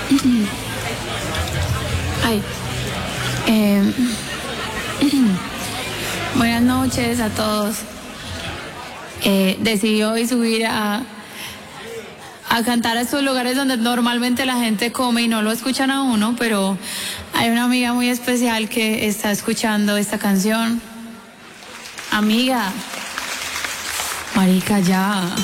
Ay. Buenas noches a todos. Decidí hoy subir a cantar a estos lugares donde normalmente la gente come y no lo escuchan a uno, pero hay una amiga muy especial que está escuchando esta canción. Amiga, marica, ya.